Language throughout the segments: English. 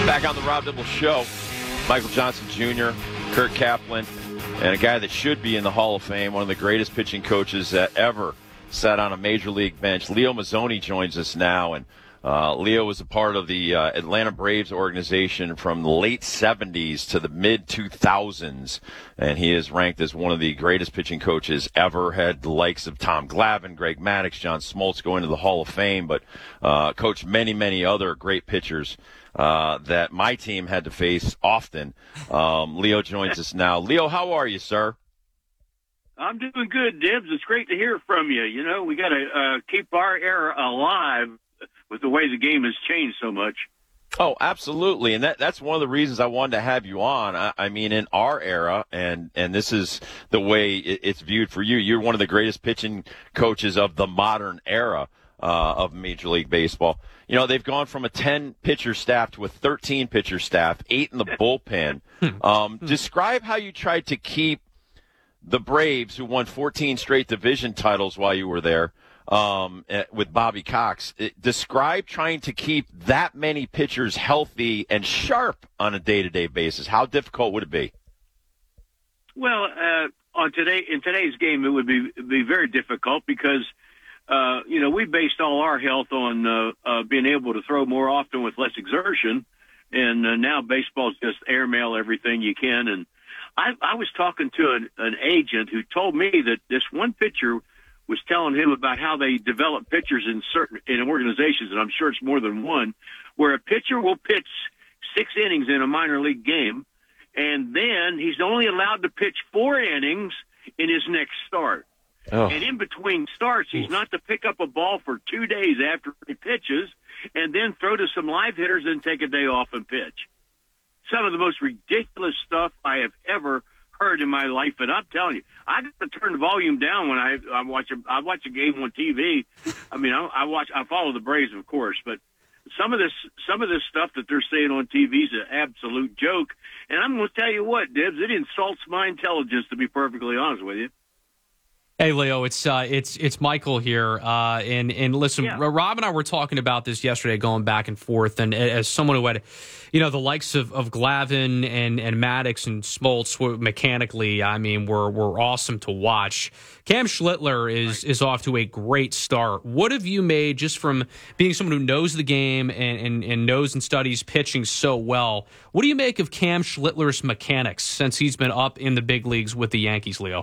Back on the Rob Dibble Show, Michael Johnson Jr., Kurt Kaplan, and a guy that should be in the Hall of Fame, one of the greatest pitching coaches that ever sat on a major league bench. Leo Mazzoni joins us now, and Leo was a part of the Atlanta Braves organization from the late 70s to the mid-2000s, and he is ranked as one of the greatest pitching coaches ever. Had the likes of Tom Glavine, Greg Maddux, John Smoltz go into the Hall of Fame, but coached many, many other great pitchers that my team had to face often. Leo joins us now. Leo, how are you, sir? I'm doing good, Dibs. It's great to hear from you. You know, we got to keep our era alive with the way the game has changed so much. Oh, absolutely. And that's one of the reasons I wanted to have you on. I mean, in our era, and this is the way it's viewed for you, you're one of the greatest pitching coaches of the modern era of Major League Baseball. You know, they've gone from a 10-pitcher staff to a 13-pitcher staff, 8 in the bullpen. Describe how you tried to keep the Braves, who won 14 straight division titles while you were there, with Bobby Cox. Describe trying to keep that many pitchers healthy and sharp on a day-to-day basis. How difficult would it be? Well, in today's game, it would be very difficult because we based all our health on being able to throw more often with less exertion, and now baseball's just airmail everything you can. And I was talking to an agent who told me that this one pitcher was telling him about how they develop pitchers in organizations, and I'm sure it's more than one, where a pitcher will pitch 6 innings in a minor league game, and then he's only allowed to pitch 4 innings in his next start. Oh. And in between starts, he's not to pick up a ball for 2 days after he pitches and then throw to some live hitters and take a day off and pitch. Some of the most ridiculous stuff I have ever heard in my life, and I'm telling you, I got to turn the volume down when I watch a game on TV. I mean, I follow the Braves, of course, but some of this stuff that they're saying on TV is an absolute joke. And I'm going to tell you what, Dibs, it insults my intelligence, to be perfectly honest with you. Hey, Leo, it's Michael here, and listen, yeah. Rob and I were talking about this yesterday, going back and forth, and as someone who had, the likes of Glavine and Maddux and Smoltz mechanically, I mean, were awesome to watch. Cam Schlittler is off to a great start. What have you made just from being someone who knows the game and knows and studies pitching so well? What do you make of Cam Schlittler's mechanics since he's been up in the big leagues with the Yankees, Leo?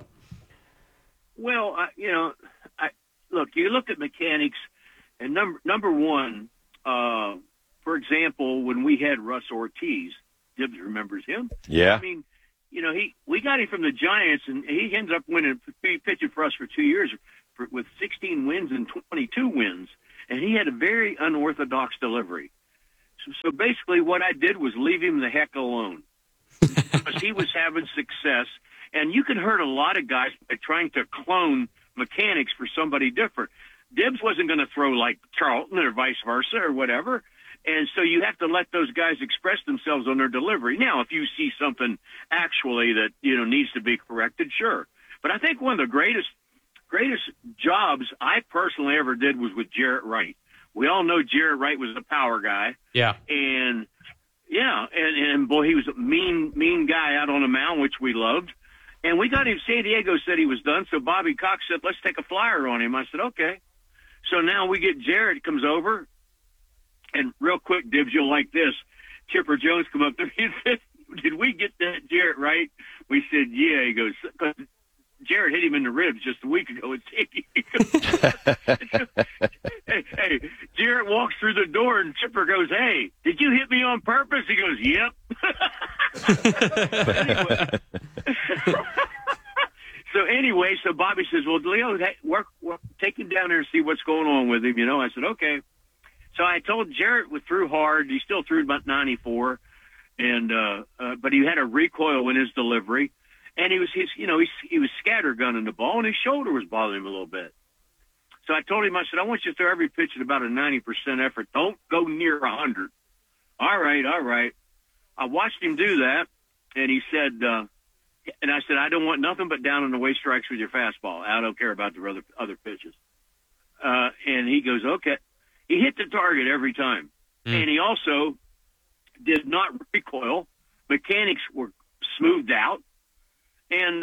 Well, look, you look at mechanics, and number one, for example, when we had Russ Ortiz, Dibs remembers him. Yeah. I mean, we got him from the Giants, and he ends up pitching for us for 2 years with 16 wins and 22 wins, and he had a very unorthodox delivery. So basically what I did was leave him the heck alone because he was having success. And you can hurt a lot of guys by trying to clone mechanics for somebody different. Dibs wasn't going to throw like Charlton or vice versa or whatever. And so you have to let those guys express themselves on their delivery. Now, if you see something actually that, needs to be corrected, sure. But I think one of the greatest jobs I personally ever did was with Jarrett Wright. We all know Jarrett Wright was a power guy. Yeah. And boy, he was a mean guy out on the mound, which we loved. And we got him, San Diego said he was done, so Bobby Cox said, let's take a flyer on him. I said, okay. So now we get Jarrett comes over, and real quick, Dibs, you'll like this. Chipper Jones come up there and said, did we get that Jarrett right? We said, yeah. He goes, Jarrett hit him in the ribs just a week ago. Hey, Jarrett walks through the door, and Chipper goes, hey, did you hit me on purpose? He goes, yep. So Bobby says, well, Leo, take him down there and see what's going on with him. I said, okay. So I told Jarrett threw hard. He still threw about 94, but he had a recoil in his delivery, and he was scattergunning the ball, and his shoulder was bothering him a little bit. So I told him, I said, I want you to throw every pitch at about a 90% effort. Don't go near 100. All right. I watched him do that, and he said, and I said, I don't want nothing but down and away strikes with your fastball. I don't care about the other pitches. And he goes, okay. He hit the target every time. And he also did not recoil. Mechanics were smoothed out. And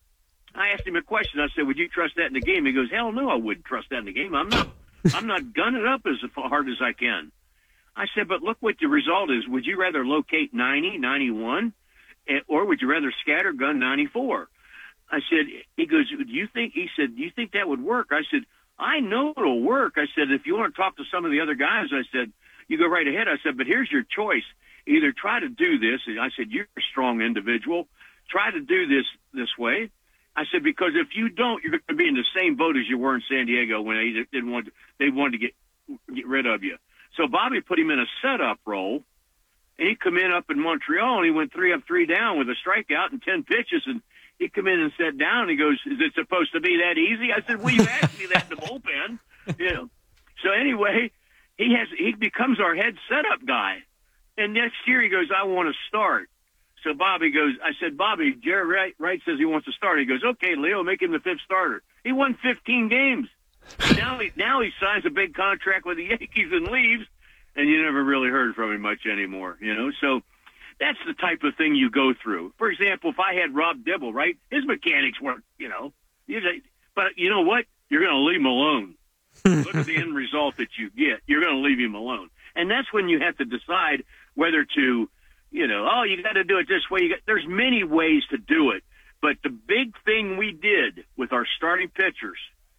I asked him a question. I said, would you trust that in the game? He goes, hell no, I wouldn't trust that in the game. I'm not gunning up as hard as I can. I said, but look what the result is. Would you rather locate 90, 91, or would you rather scatter gun 94? I said, he goes, do you think that would work? I said, I know it'll work. I said, if you want to talk to some of the other guys, I said, you go right ahead. I said, but here's your choice. Either try to do this. And I said, you're a strong individual. Try to do this way. I said, because if you don't, you're going to be in the same boat as you were in San Diego when they wanted to get rid of you. So Bobby put him in a setup role, and he come in up in Montreal, and he went 3 up, 3 down with a strikeout and 10 pitches, and he come in and sat down, and he goes, is it supposed to be that easy? I said, well, you asked me that in the bullpen. You know. So anyway, he becomes our head setup guy. And next year he goes, I want to start. So Bobby goes, I said, Bobby, Jerry Wright says he wants to start. He goes, okay, Leo, make him the 5th starter. He won 15 games. Now he signs a big contract with the Yankees and leaves, and you never really heard from him much anymore, you know. So that's the type of thing you go through. For example, if I had Rob Dibble, right, his mechanics weren't, you know. But you know what? You're going to leave him alone. Look at the end result that you get. You're going to leave him alone. And that's when you have to decide whether to, you know, oh, you got to do it this way. There's many ways to do it. But the big thing we did with our starting pitchers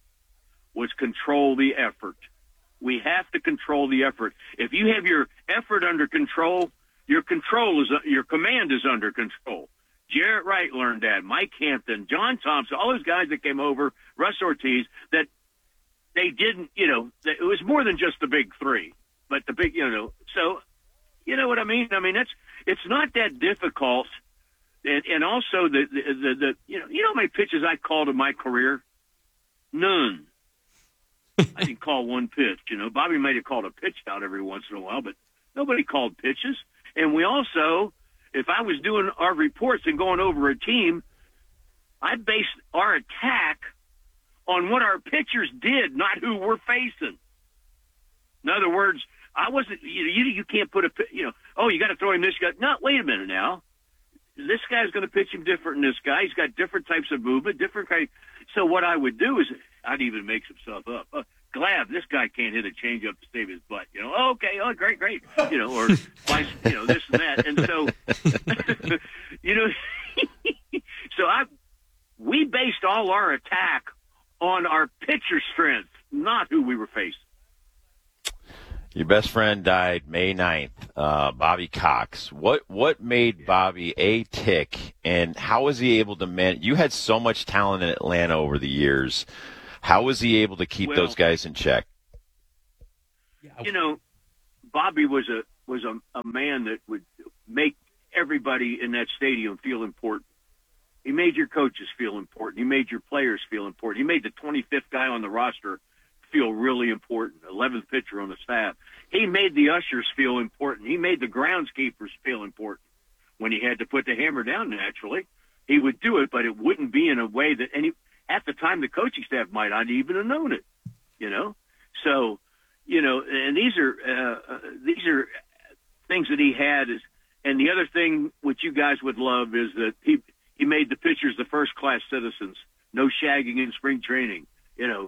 was control the effort. We have to control the effort. If you have your effort under control, your command is under control. Jarrett Wright learned that. Mike Hampton, John Thompson, all those guys that came over, Russ Ortiz, that they didn't, you know, it was more than just the big three, but the big, you know, so, you know what I mean? I mean, it's not that difficult. And also the you know how many pitches I called in my career? None. I didn't call one pitch, you know. Bobby might have called a pitch out every once in a while, but nobody called pitches. And we also, if I was doing our reports and going over a team, I based our attack on what our pitchers did, not who we're facing. In other words, I wasn't, you can't put oh, you got to throw him this guy. No, wait a minute now. This guy's going to pitch him different than this guy. He's got different types of movement, different kind. So what I would do is I'd even make some stuff up. Glad this guy can't hit a changeup to save his butt. You know, okay, oh, great. You know, or this and that. And so, you know, so we based all our attack on our pitcher strength, not who we were facing. Your best friend died May 9th, Bobby Cox. What made Bobby a tick, and how was he able to you had so much talent in Atlanta over the years. How was he able to keep those guys in check? You know, Bobby was a man that would make everybody in that stadium feel important. He made your coaches feel important. He made your players feel important. He made the 25th guy on the roster feel really important, 11th pitcher on the staff. He made the ushers feel important. He made the groundskeepers feel important. When he had to put the hammer down, naturally, he would do it, but it wouldn't be in a way that at the time the coaching staff might not even have known it, you know? So, you know, and these are things that he had. And the other thing which you guys would love is that he made the pitchers the first-class citizens. No shagging in spring training, you know.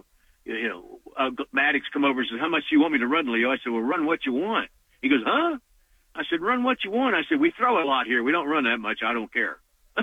Maddox come over and says, how much do you want me to run, Leo? I said, well, run what you want. He goes, huh? I said, run what you want. I said, we throw a lot here. We don't run that much. I don't care.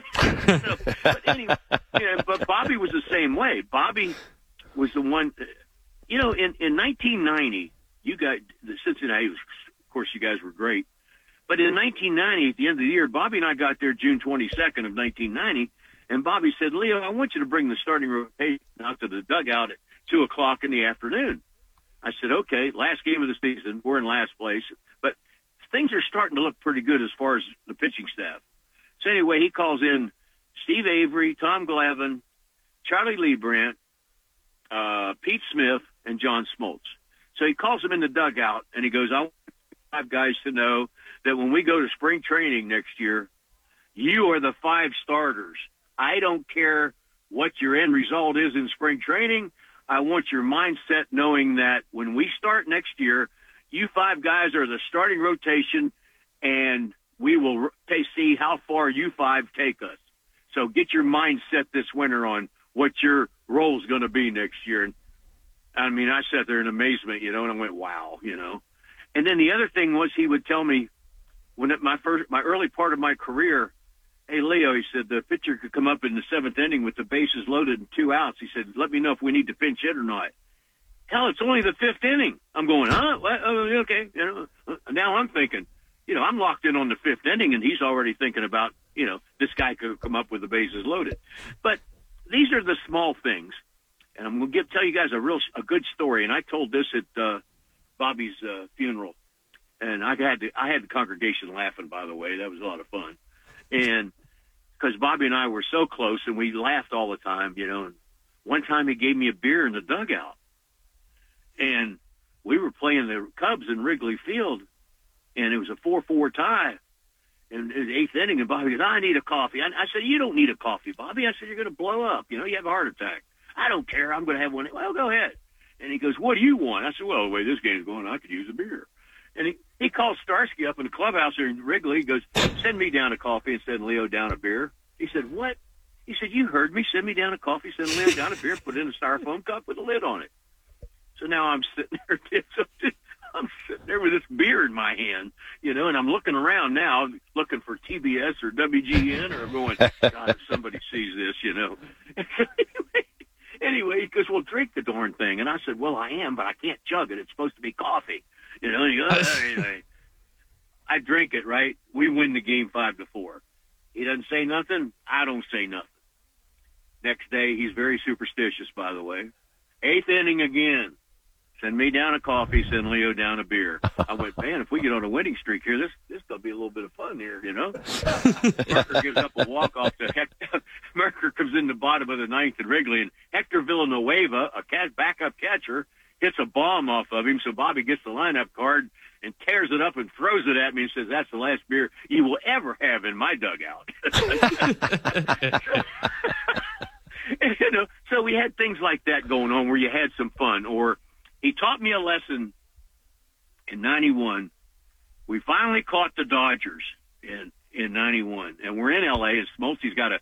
But anyway, but Bobby was the same way. Bobby was the one, in 1990, you got the Cincinnati, of course, you guys were great. But in 1990, at the end of the year, Bobby and I got there June 22nd of 1990, and Bobby said, Leo, I want you to bring the starting rotation out to the dugout at 2:00 in the afternoon. I said, okay, last game of the season. We're in last place. But things are starting to look pretty good as far as the pitching staff. So anyway, he calls in Steve Avery, Tom Glavine, Charlie Leibrandt, Pete Smith, and John Smoltz. So he calls them in the dugout, and he goes, I want 5 guys to know that when we go to spring training next year, you are the 5 starters. I don't care what your end result is in spring training. I want your mindset knowing that when we start next year, you 5 guys are the starting rotation, and we will see how far you five take us. So get your mind set this winter on what your role's going to be next year. And I mean, I sat there in amazement, and I went, wow, And then the other thing was he would tell me when at my early part of my career, hey, Leo, he said, the pitcher could come up in the 7th inning with the bases loaded and 2 outs. He said, let me know if we need to pinch hit or not. Hell, it's only the 5th inning. I'm going, huh? What? Oh, okay. Now I'm thinking, I'm locked in on the 5th inning, and he's already thinking about, this guy could come up with the bases loaded. But these are the small things. And I'm going to tell you guys a good story. And I told this at Bobby's funeral. And I had the congregation laughing, by the way. That was a lot of fun. And because Bobby and I were so close and we laughed all the time, and one time he gave me a beer in the dugout. And we were playing the Cubs in Wrigley Field, and it was a 4-4 tie. And in the 8th inning, and Bobby goes, I need a coffee. I said, you don't need a coffee, Bobby. I said, you're going to blow up. You have a heart attack. I don't care. I'm going to have one. Well, go ahead. And he goes, what do you want? I said, well, the way this game's going, I could use a beer. And he called Starsky up in the clubhouse there in Wrigley. He goes, send me down a coffee and send Leo down a beer. He said, what? He said, you heard me. Send me down a coffee, send Leo down a beer, put it in a styrofoam cup with a lid on it. So now I'm sitting there. I'm sitting there with this beer in my hand, and I'm looking around now, looking for TBS or WGN, or I'm going, God, if somebody sees this, Anyway, he goes, well, drink the darn thing. And I said, well, I am, but I can't chug it. It's supposed to be coffee. And he goes, anyway. I drink it, right? We win the game 5-4. He doesn't say nothing. I don't say nothing. Next day, he's very superstitious, by the way. 8th inning again. Send me down a coffee, send Leo down a beer. I went, man, if we get on a winning streak here, this is going to be a little bit of fun here, Merker gives up a walk-off to Hector. Merker comes in the bottom of the 9th at Wrigley, and Hector Villanueva, a backup catcher, hits a bomb off of him, so Bobby gets the lineup card and tears it up and throws it at me and says, that's the last beer you will ever have in my dugout. So we had things like that going on where you had some fun. Or he taught me a lesson in 91. We finally caught the Dodgers in 91, and we're in L.A., and Smoltzy's got a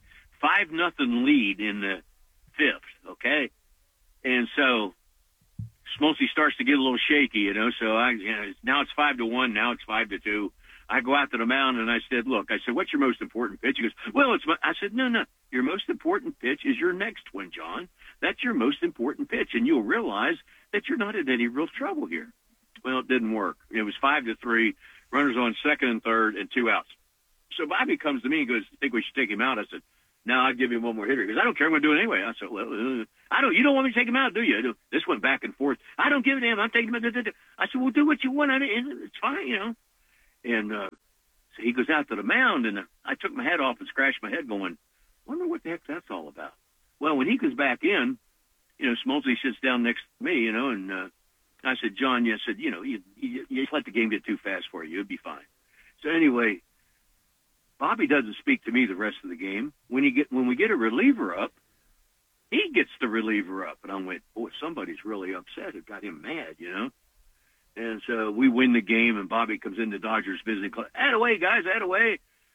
5-0 lead in the 5th, okay? And so Smoltzy starts to get a little shaky, so now it's 5-1, now it's 5-2. I go out to the mound, and I said, look, what's your most important pitch? He goes, well, I said, no, your most important pitch is your next one, John. That's your most important pitch, and you'll realize that you're not in any real trouble here. Well, it didn't work. It was 5-3, runners on 2nd and 3rd, and 2 outs. So Bobby comes to me and goes, I think we should take him out. I said, no, I'll give him one more hitter. He goes, I don't care. I'm going to do it anyway. I said, well, you don't want me to take him out, do you? This went back and forth. I don't give a damn. I'm taking him out. I said, well, do what you want. It's fine, And so he goes out to the mound, and I took my head off and scratched my head going, wonder what the heck that's all about. Well, when he goes back in, Smoltzy sits down next to me, and I said, John, you let the game get too fast for you. It'll be fine. So anyway, Bobby doesn't speak to me the rest of the game. When we get a reliever up, he gets the reliever up. And I went, boy, somebody's really upset. It got him mad, And so we win the game, and Bobby comes in the Dodgers visiting club. Atta-way, guys, atta-way.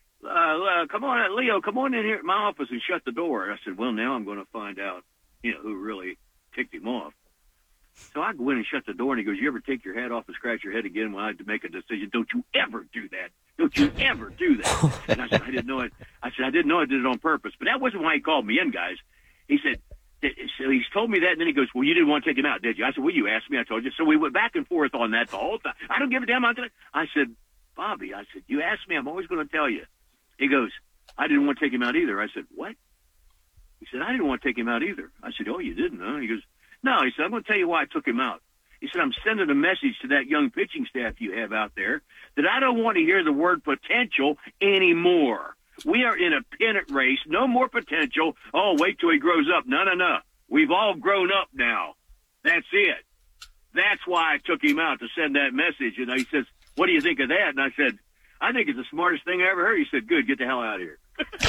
Come on, Leo, come on in here at my office and shut the door. I said, well, now I'm going to find out, who really ticked him off. So I go in and shut the door, and he goes, you ever take your hat off and scratch your head again when I had to make a decision? Don't you ever do that. Don't you ever do that. And I said, I didn't know it. I did it on purpose. But that wasn't why he called me in, guys. He said, so he's told me that, and then he goes, well, you didn't want to take him out, did you? I said, well, you asked me. I told you. So we went back and forth on that the whole time. I don't give a damn. I said, Bobby, you asked me. I'm always going to tell you. He goes, I didn't want to take him out either. I said, what? He said, I didn't want to take him out either. I said, oh, you didn't, huh? He goes, no. He said, I'm going to tell you why I took him out. He said, I'm sending a message to that young pitching staff you have out there that I don't want to hear the word potential anymore. We are in a pennant race. No more potential. Oh, wait till he grows up. No. We've all grown up now. That's it. That's why I took him out, to send that message. And he says, what do you think of that? And I said, I think it's the smartest thing I ever heard. He said, good, get the hell out of here.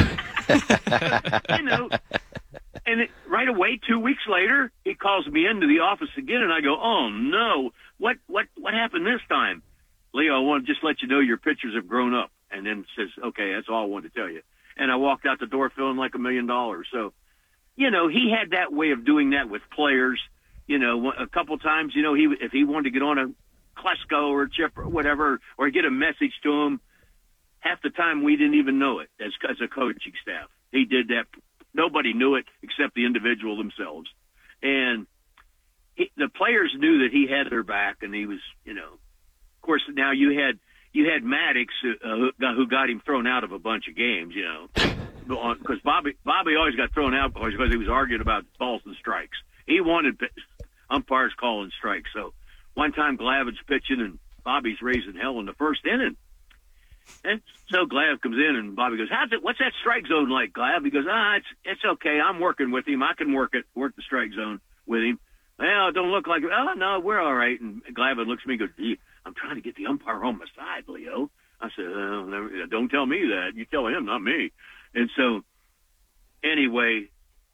And right away, 2 weeks later, he calls me into the office again, and I go, oh, no, what happened this time? Leo, I want to just let you know your pitchers have grown up. And then says, okay, that's all I wanted to tell you. And I walked out the door feeling like $1 million. So, he had that way of doing that with players. A couple times, if he wanted to get on a Klesko or Chip or whatever, or get a message to him, half the time we didn't even know it as a coaching staff. He did that. Nobody knew it except the individual themselves. And the players knew that he had their back, and he was, of course, now you had Maddox who got him thrown out of a bunch of games, because Bobby always got thrown out because he was arguing about balls and strikes. He wanted umpires calling strikes. So one time Glavitt's pitching and Bobby's raising hell in the first inning. And so Glav comes in and Bobby goes, what's that strike zone like, Glav? He goes, it's okay. I'm working with him. I can work the strike zone with him. Well, it don't look like it. Oh, no, we're all right. And Glavin looks at me and goes, gee, I'm trying to get the umpire on my side, Leo. I said, don't tell me that. You tell him, not me. And so anyway,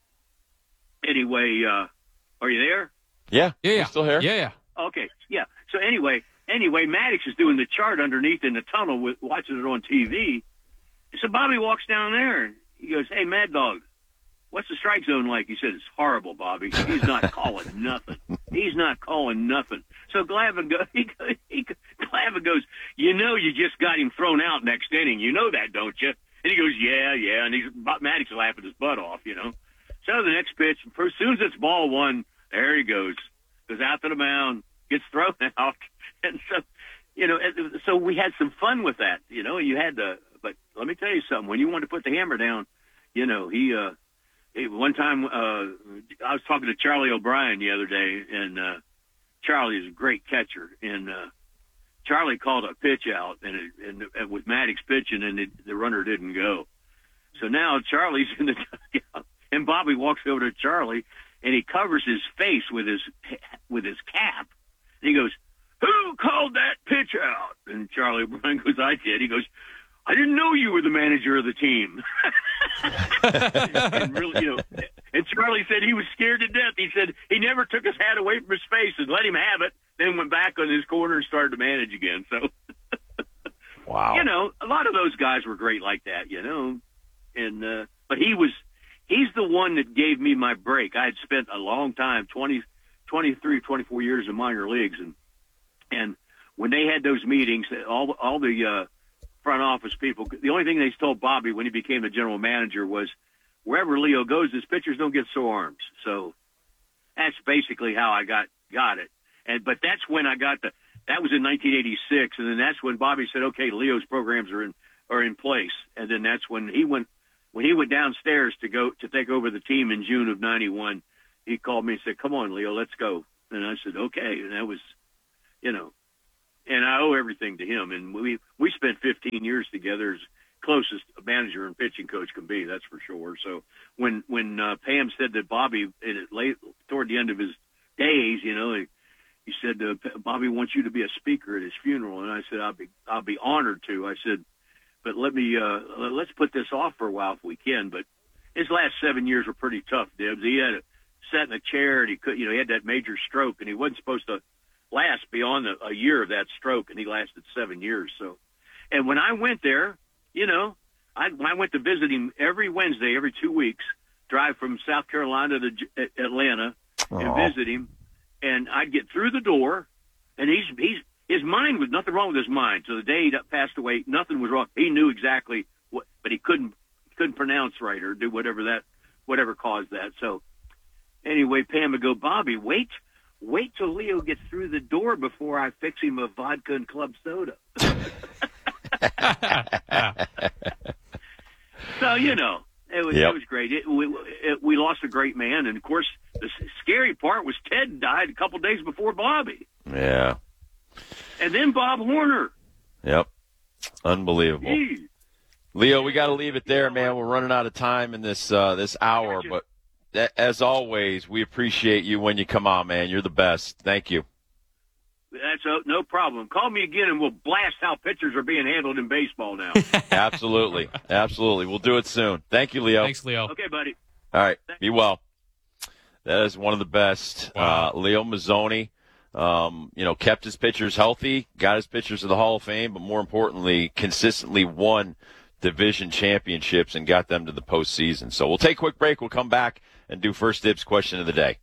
are you there? Yeah. I'm still here. Yeah. Okay. Yeah. So anyway, Maddox is doing the chart underneath in the tunnel watching it on TV. So Bobby walks down there and he goes, hey, Mad Dog, what's the strike zone like? He said, it's horrible, Bobby. He's not calling nothing. He's not calling nothing. So Glavin goes, you just got him thrown out next inning. You know that, don't you? And he goes, yeah. And Maddox is laughing his butt off, So the next pitch, as soon as it's ball one, there he goes out to the mound, gets thrown out. And so, so we had some fun with that. But let me tell you something. When you want to put the hammer down, one time, I was talking to Charlie O'Brien the other day, and Charlie is a great catcher. And Charlie called a pitch out, and with Maddox pitching, and the runner didn't go. So now Charlie's in the dugout, and Bobby walks over to Charlie, and he covers his face with his cap. And he goes, "Who called that pitch out?" And Charlie O'Brien goes, "I did." He goes, "I didn't know you were the manager of the team." And really, and Charlie said he was scared to death. He said he never took his hat away from his face and let him have it, then went back on his corner and started to manage again. So, wow. A lot of those guys were great like that, and, but he's the one that gave me my break. I had spent a long time, 23, 24 years in minor leagues. And when they had those meetings, all the front office people, the only thing they told Bobby when he became the general manager was, wherever Leo goes, his pitchers don't get sore arms. So that's basically how I got it. But that's when I got that was in 1986. And then that's when Bobby said, okay, Leo's programs are in place. And then that's when he went downstairs to take over the team in June of 91, he called me and said, "Come on, Leo, let's go." And I said, okay. And that was, and I owe everything to him. And we spent 15 years together as closest manager and pitching coach can be, that's for sure. So when Pam said that Bobby, toward the end of his days, he said, Bobby wants you to be a speaker at his funeral. And I said, I'll be honored to. I said, but let's put this off for a while if we can. But his last 7 years were pretty tough, Dibs. He had sat in a chair, and he had that major stroke, and he wasn't supposed to last beyond a year of that stroke, and he lasted 7 years. So, and when I went there, I went to visit him every Wednesday, every 2 weeks, drive from South Carolina to Atlanta and visit him, and I'd get through the door, and his mind was nothing wrong with his mind. So the day he passed away, nothing was wrong. He knew exactly what, but he couldn't pronounce right or do whatever caused that. So anyway, Pam would go, "Bobby, wait till Leo gets through the door before I fix him a vodka and club soda." So it was great. We lost a great man, and of course the scary part was Ted died a couple days before Bobby. Yeah. And then Bob Horner. Yep. Unbelievable. Jeez. Leo, we got to leave it there, man. We're running out of time in this hour, but as always, we appreciate you when you come on, man. You're the best. Thank you. That's no problem. Call me again, and we'll blast how pitchers are being handled in baseball now. Absolutely. We'll do it soon. Thank you, Leo. Thanks, Leo. Okay, buddy. All right. Be well. That is one of the best. Wow. Leo Mazzone. Kept his pitchers healthy, got his pitchers to the Hall of Fame, but more importantly, consistently won division championships and got them to the postseason. So we'll take a quick break. We'll come back and do First Dibs question of the day.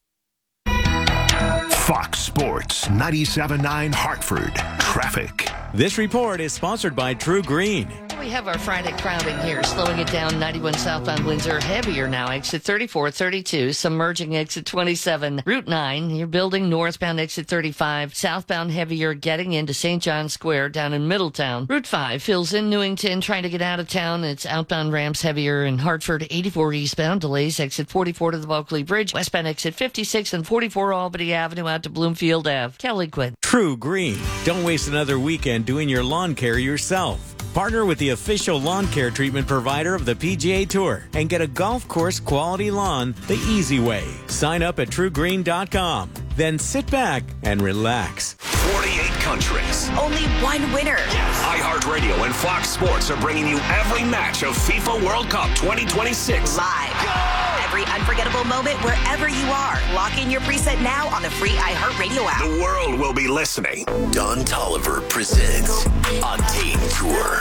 Fox Sports 97.9 Hartford Traffic. This report is sponsored by True Green. We have our Friday crowding here, slowing it down. 91 southbound Windsor, heavier now. Exit 34, 32, submerging exit 27. Route 9, you're building northbound exit 35. Southbound heavier, getting into St. John's Square down in Middletown. Route 5 fills in Newington, trying to get out of town. It's outbound ramps heavier in Hartford. 84 eastbound, delays exit 44 to the Bulkley Bridge. Westbound exit 56 and 44 Albany Avenue out to Bloomfield Ave. Kelly Quinn. True Green. Don't waste another weekend doing your lawn care yourself. Partner with the official lawn care treatment provider of the PGA Tour and get a golf course quality lawn the easy way. Sign up at truegreen.com. Then sit back and relax. 48 countries. Only one winner. Yes. iHeartRadio and Fox Sports are bringing you every match of FIFA World Cup 2026. Live. Go! Every unforgettable moment wherever you are. Lock in your preset now on the free iHeartRadio app. The world will be listening. Don Tolliver presents On Team Tour.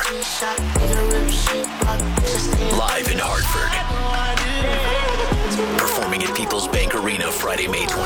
Live in Hartford. Performing at People's Bank Arena Friday, May 20th.